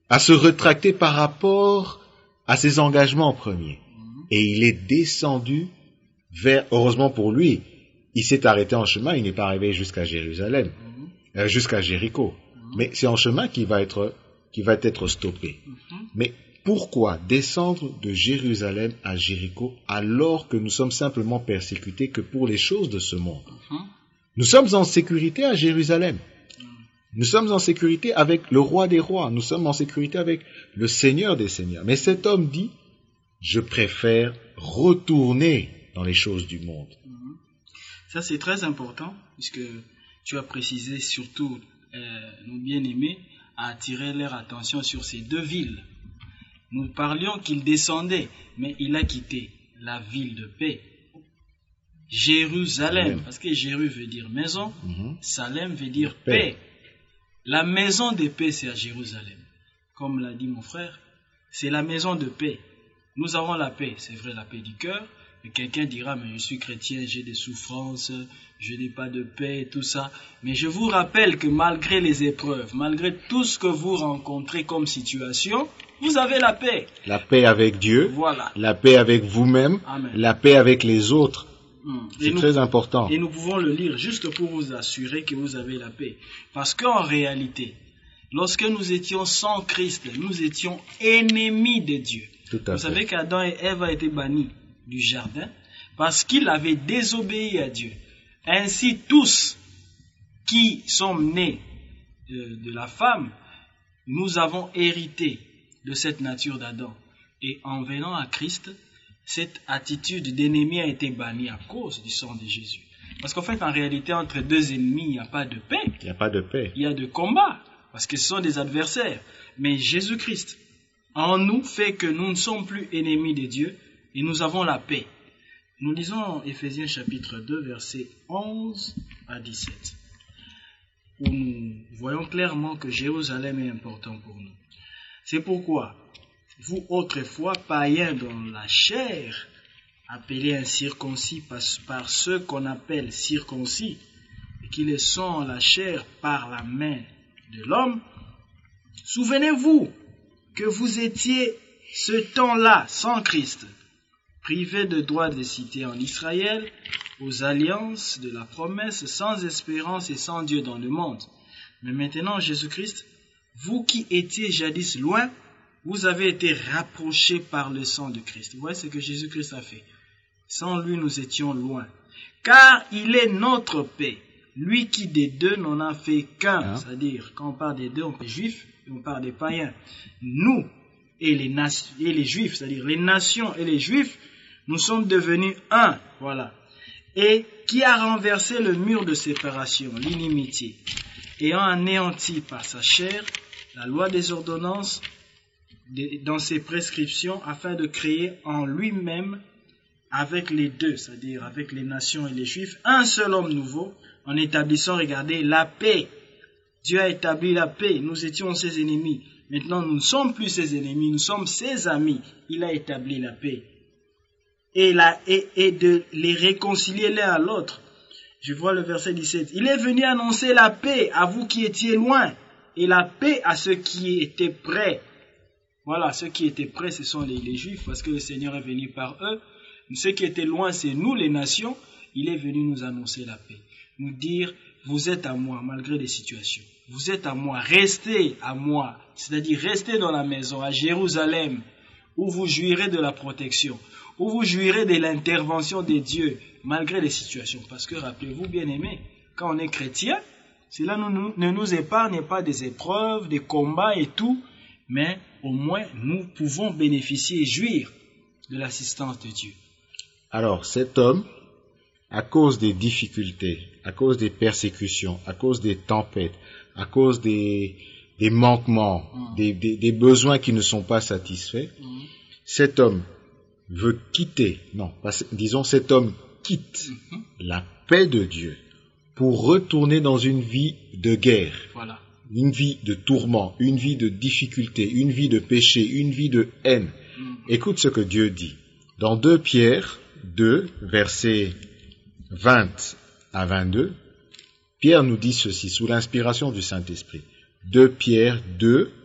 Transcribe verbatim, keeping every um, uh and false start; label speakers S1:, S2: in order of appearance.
S1: à se rétracter par rapport à ses engagements premiers. Et il est descendu vers, heureusement pour lui, il s'est arrêté en chemin, il n'est pas arrivé jusqu'à Jérusalem, mm-hmm. euh, jusqu'à Jéricho. Mm-hmm. Mais c'est en chemin qu'il va être, qu'il va être stoppé. Mm-hmm. Mais pourquoi descendre de Jérusalem à Jéricho alors que nous sommes simplement persécutés que pour les choses de ce monde? Mm-hmm. Nous sommes en sécurité à Jérusalem. Mm-hmm. Nous sommes en sécurité avec le roi des rois. Nous sommes en sécurité avec le Seigneur des seigneurs. Mais cet homme dit, je préfère retourner dans les choses du monde.
S2: Mm-hmm. Ça, c'est très important, puisque tu as précisé surtout, euh, nos bien-aimés, à attirer leur attention sur ces deux villes. Nous parlions qu'il descendait, mais il a quitté la ville de paix. Jérusalem, parce que Jéru veut dire maison, mm-hmm. Salem veut dire paix. paix. La maison de paix, c'est à Jérusalem. Comme l'a dit mon frère, c'est la maison de paix. Nous avons la paix, c'est vrai, la paix du cœur. Mais quelqu'un dira, mais je suis chrétien, j'ai des souffrances, je n'ai pas de paix, tout ça. Mais je vous rappelle que malgré les épreuves, malgré tout ce que vous rencontrez comme situation, vous avez la paix.
S1: La paix avec Dieu,
S2: voilà.
S1: La paix avec vous-même, Amen. La paix avec les autres.
S2: Hum.
S1: C'est
S2: nous,
S1: très important.
S2: Et nous pouvons le lire juste pour vous assurer que vous avez la paix. Parce qu'en réalité, lorsque nous étions sans Christ, nous étions ennemis de Dieu.
S1: Tout à
S2: vous
S1: fait.
S2: savez qu'Adam et Ève ont été bannis du jardin parce qu'ils avaient désobéi à Dieu. Ainsi, tous qui sommes nés de, de la femme, nous avons hérité de cette nature d'Adam. Et en venant à Christ, cette attitude d'ennemi a été bannie à cause du sang de Jésus. Parce qu'en fait, en réalité, entre deux ennemis, il n'y a pas de paix.
S1: Il n'y a pas de paix.
S2: Il y a de combat, parce que ce sont des adversaires. Mais Jésus-Christ, en nous, fait que nous ne sommes plus ennemis de Dieu, et nous avons la paix. Nous lisons Éphésiens chapitre deux, versets onze à dix-sept, où nous voyons clairement que Jérusalem est important pour nous. C'est pourquoi, vous autrefois païens dans la chair, appelés incirconcis par, par ceux qu'on appelle circoncis, et qui le sont en la chair par la main de l'homme, souvenez-vous que vous étiez ce temps-là sans Christ, privés de droit de cité en Israël, aux alliances de la promesse, sans espérance et sans Dieu dans le monde. Mais maintenant, Jésus-Christ, vous qui étiez jadis loin, vous avez été rapprochés par le sang de Christ. Vous voyez ce que Jésus-Christ a fait. Sans lui, nous étions loin. Car il est notre paix. Lui qui des deux n'en a fait qu'un. Hein? C'est-à-dire, quand on parle des deux, on parle des juifs et on parle des païens. Nous et les, nation, et les juifs, c'est-à-dire les nations et les juifs, nous sommes devenus un. Voilà. Et qui a renversé le mur de séparation, l'inimitié, ayant anéanti par sa chair la loi des ordonnances dans ses prescriptions, afin de créer en lui-même, avec les deux, c'est-à-dire avec les nations et les juifs, un seul homme nouveau, en établissant, regardez, la paix. Dieu a établi la paix. Nous étions ses ennemis. Maintenant, nous ne sommes plus ses ennemis, nous sommes ses amis. Il a établi la paix. Et, la, et, et de les réconcilier l'un à l'autre. Je vois le verset dix-sept. Il est venu annoncer la paix à vous qui étiez loin, et la paix à ceux qui étaient près. Voilà, ceux qui étaient près, ce sont les, les Juifs, parce que le Seigneur est venu par eux. Ceux qui étaient loin, c'est nous, les nations. Il est venu nous annoncer la paix. Nous dire, vous êtes à moi, malgré les situations. Vous êtes à moi, restez à moi. C'est-à-dire, restez dans la maison, à Jérusalem, où vous jouirez de la protection, où vous jouirez de l'intervention de Dieu, malgré les situations. Parce que, rappelez-vous, bien-aimés, quand on est chrétien, cela ne nous épargne pas des épreuves, des combats et tout, mais au moins, nous pouvons bénéficier et jouir de l'assistance de Dieu.
S1: Alors, cet homme, à cause des difficultés, à cause des persécutions, à cause des tempêtes, à cause des, des manquements, mmh. des, des, des besoins qui ne sont pas satisfaits, mmh. cet homme veut quitter, non, pas, disons cet homme quitte mmh. la paix de Dieu pour retourner dans une vie de guerre,
S2: voilà.
S1: une vie de tourment, une vie de difficulté, une vie de péché, une vie de haine. Mmh. Écoute ce que Dieu dit. Dans deux Pierre deux, versets vingt à vingt-deux, Pierre nous dit ceci, sous l'inspiration du Saint-Esprit. deux Pierre deux,